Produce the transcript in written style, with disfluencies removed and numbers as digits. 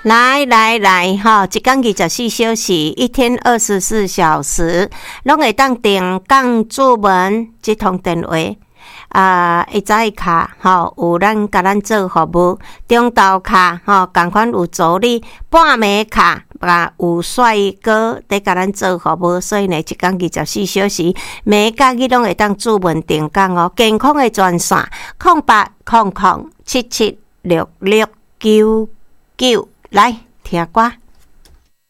来，吼，一天24小时，一天24小时，拢会当定岗主文这通电话。一早卡吼有咱甲咱做服务，中昼卡吼共款有助理，半暝卡有帅哥在甲咱做服务，所以呢，一天24小时，每假日拢会当主文定岗哦。健康的专线0800776699，来听歌。